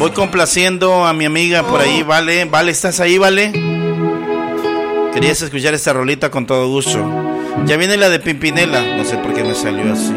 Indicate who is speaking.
Speaker 1: Voy complaciendo a mi amiga por ahí, Vale. Vale, ¿estás ahí, Vale? Querías escuchar esta rolita con todo gusto. Ya viene la de Pimpinela. No sé por qué me salió así.